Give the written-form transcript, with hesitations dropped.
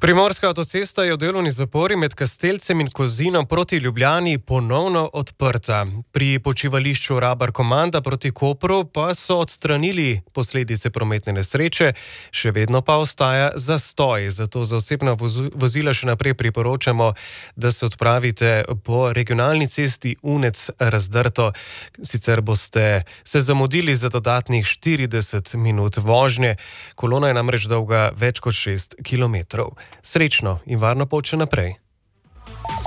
Primorska avtocesta je v delovni zapori med Kastelcem in Kozinom proti Ljubljani ponovno odprta. Pri počivališču Rabar Komanda proti Kopru pa so odstranili posledice prometne nesreče, še vedno pa ostaja zastoj. Zato za osebna vozila še naprej priporočamo, da se odpravite po regionalni cesti Unec-Razdrto. Sicer boste se zamudili za dodatnih 40 minut vožnje. Kolona je namreč dolga več kot 6 kilometrov. Srečno in varno pot še naprej.